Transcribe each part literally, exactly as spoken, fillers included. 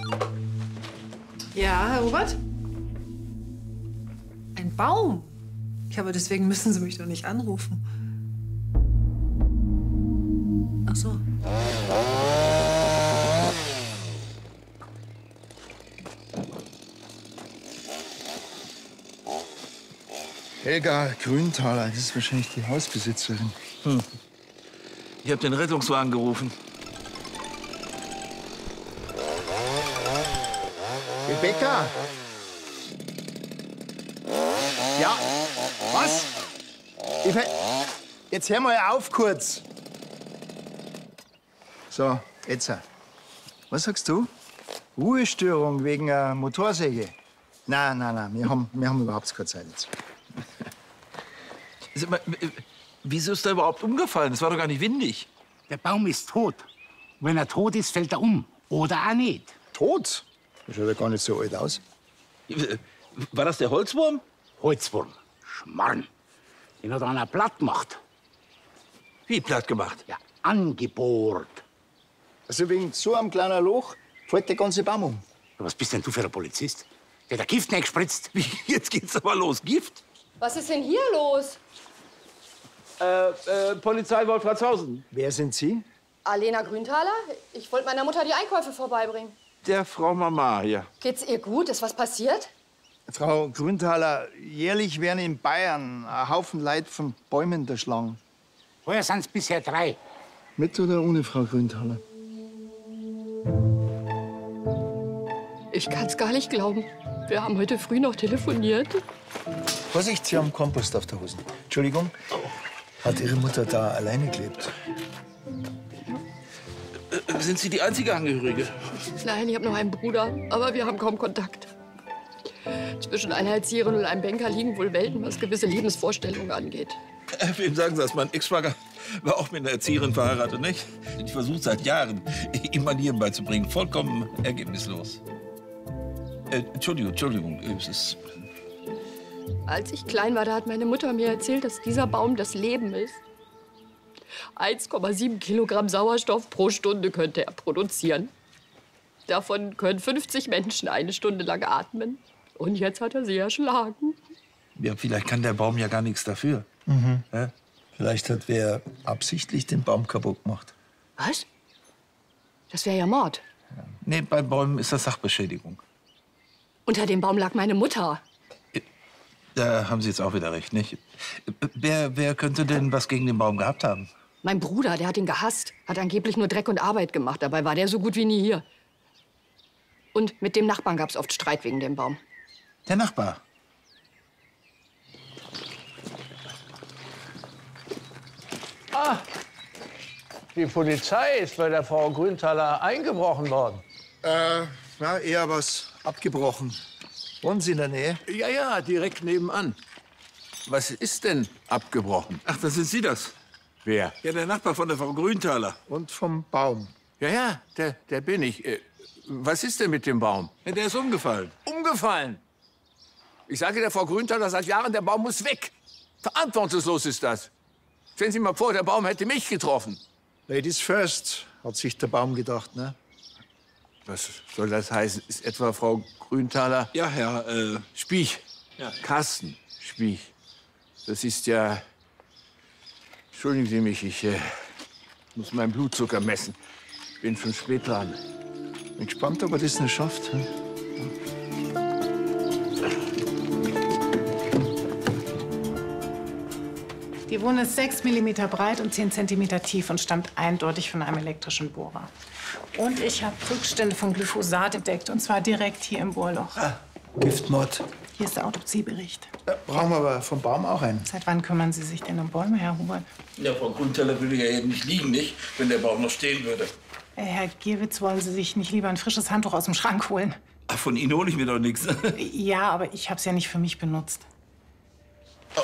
Ja, Herr Robert? Ein Baum? Ja, aber deswegen müssen Sie mich doch nicht anrufen. Ach so. Helga Grünthaler, das ist wahrscheinlich die Hausbesitzerin. Hm. Ich habe den Rettungswagen gerufen. Rebecca? Ja, was? Ich ver jetzt hör mal auf kurz. So, jetzt. Was sagst du? Ruhestörung wegen einer Motorsäge? Nein, nein, nein, wir haben, wir haben überhaupt keine Zeit jetzt. Wieso ist er überhaupt umgefallen? Es war doch gar nicht windig. Der Baum ist tot. Wenn er tot ist, fällt er um. Oder auch nicht. Tot? Das schaut ja gar nicht so alt aus. War das der Holzwurm? Holzwurm. Schmarrn. Den hat einer platt gemacht. Wie platt gemacht? Ja, angebohrt. Also wegen so einem kleinen Loch fällt der ganze Baum um. Was bist denn du für ein Polizist? Der hat Gift reingespritzt. Wie, jetzt geht's aber los. Gift? Was ist denn hier los? Äh, äh, Polizei Wolfratshausen. Wer sind Sie? Alena Grünthaler? Ich wollte meiner Mutter die Einkäufe vorbeibringen. Der Frau Mama hier. Geht's ihr gut? Ist was passiert? Frau Grünthaler, jährlich werden in Bayern ein Haufen Leute von Bäumen erschlagen. Woher sind es bisher drei? Mit oder ohne Frau Grünthaler? Ich kann's gar nicht glauben. Wir haben heute früh noch telefoniert. Vorsicht, Sie haben Kompost auf der Hose. Entschuldigung, hat Ihre Mutter da alleine gelebt? Äh, sind Sie die einzige Angehörige? Nein, ich habe noch einen Bruder, aber wir haben kaum Kontakt. Zwischen einer Erzieherin und einem Banker liegen wohl Welten, was gewisse Lebensvorstellungen angeht. Äh, wem sagen Sie das? Mein Ex-Schwager war auch mit einer Erzieherin verheiratet, nicht? Ich versuche seit Jahren, ihm Manieren beizubringen. Vollkommen ergebnislos. Äh, Entschuldigung, Entschuldigung. Es ist Als ich klein war, da hat meine Mutter mir erzählt, dass dieser Baum das Leben ist. eins Komma sieben Kilogramm Sauerstoff pro Stunde könnte er produzieren. Davon können fünfzig Menschen eine Stunde lang atmen. Und jetzt hat er sie erschlagen. Ja, vielleicht kann der Baum ja gar nichts dafür. Mhm. Ja? Vielleicht hat wer absichtlich den Baum kaputt gemacht. Was? Das wäre ja Mord. Ja. Nee, bei Bäumen ist das Sachbeschädigung. Unter dem Baum lag meine Mutter. Da haben Sie jetzt auch wieder recht, nicht? Wer, wer könnte denn was gegen den Baum gehabt haben? Mein Bruder, der hat ihn gehasst. Hat angeblich nur Dreck und Arbeit gemacht. Dabei war der so gut wie nie hier. Und mit dem Nachbarn gab es oft Streit wegen dem Baum. Der Nachbar? Ah, die Polizei ist bei der Frau Grünthaler eingebrochen worden. Äh, ja, eher was abgebrochen. Wohnen Sie in der Nähe? Ja, ja, direkt nebenan. Was ist denn abgebrochen? Ach, das sind Sie das? Wer? Ja, der Nachbar von der Frau Grünthaler. Und vom Baum. Ja, ja, der, der bin ich. Äh, Was ist denn mit dem Baum? Ja, der ist umgefallen. Umgefallen. Ich sage der Frau Grünthaler seit Jahren, der Baum muss weg. Verantwortungslos ist das. Stellen Sie mal vor, der Baum hätte mich getroffen. Ladies first, hat sich der Baum gedacht, ne? Was soll das heißen? Ist etwa Frau Grünthaler? Ja, Herr, äh... Spiech. Ja. Carsten Spiech. Das ist ja... Entschuldigen Sie mich, ich äh, muss meinen Blutzucker messen. Bin schon spät dran. Bin gespannt, ob er das noch schafft. Hm? Die Wunde ist sechs Millimeter breit und zehn Zentimeter tief und stammt eindeutig von einem elektrischen Bohrer. Und ich habe Rückstände von Glyphosat entdeckt, und zwar direkt hier im Bohrloch. Ah, Giftmord. Hier ist der Autopsiebericht. Ja, brauchen wir aber vom Baum auch einen. Seit wann kümmern Sie sich denn um Bäume, Herr Hubert? Ja, Frau Grünthaler würde ja eben nicht liegen, nicht? Wenn der Baum noch stehen würde. Äh, Herr Gierwitz, wollen Sie sich nicht lieber ein frisches Handtuch aus dem Schrank holen? Ach, von Ihnen hole ich mir doch nichts. Ja, aber ich habe es ja nicht für mich benutzt. Oh.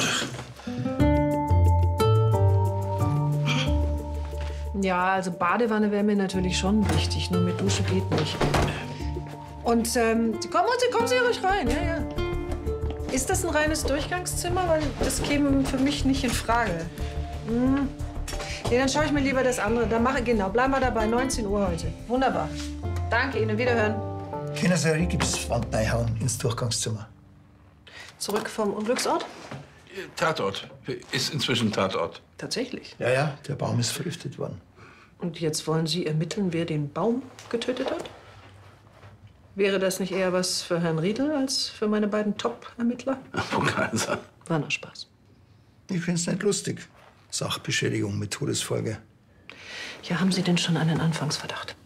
Ja, also Badewanne wäre mir natürlich schon wichtig, nur mit Dusche geht nicht. Und ähm, kommen Sie, kommen Sie ruhig rein, ja, ja. Ist das ein reines Durchgangszimmer? Weil das käme für mich nicht in Frage. Hm. Ja, dann schaue ich mir lieber das andere. Dann mache genau, bleiben wir dabei, neunzehn Uhr heute. Wunderbar. Danke Ihnen, wiederhören. Können Sie eine Rigipswand reinhauen ins Durchgangszimmer? Zurück vom Unglücksort? Tatort. Ist inzwischen Tatort. Tatsächlich. Ja, ja, der Baum ist vergiftet worden. Und jetzt wollen Sie ermitteln, wer den Baum getötet hat? Wäre das nicht eher was für Herrn Riedel als für meine beiden Top-Ermittler? Kaiser. War nur Spaß. Ich find's nicht lustig. Sachbeschädigung mit Todesfolge. Ja, haben Sie denn schon einen Anfangsverdacht?